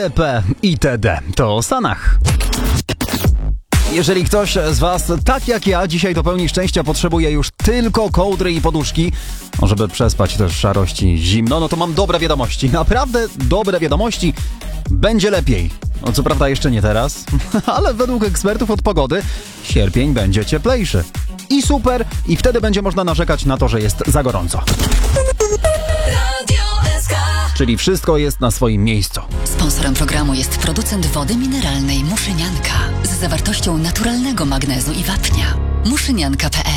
itp. itd. To o Stanach. Jeżeli ktoś z Was, tak jak ja, dzisiaj do pełni szczęścia potrzebuje już tylko kołdry i poduszki, żeby przespać też w szarości zimno, no to mam dobre wiadomości. Naprawdę dobre wiadomości. Będzie lepiej. No co prawda jeszcze nie teraz, ale według ekspertów od pogody sierpień będzie cieplejszy. I super, i wtedy będzie można narzekać na to, że jest za gorąco. Czyli wszystko jest na swoim miejscu. Sponsorem programu jest producent wody mineralnej Muszynianka z zawartością naturalnego magnezu i wapnia. Muszynianka.pl